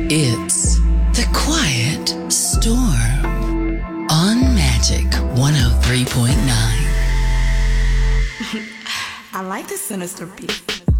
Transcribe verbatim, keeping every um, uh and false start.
It's The Quiet Storm on Magic one oh three point nine. I like the sinister beat.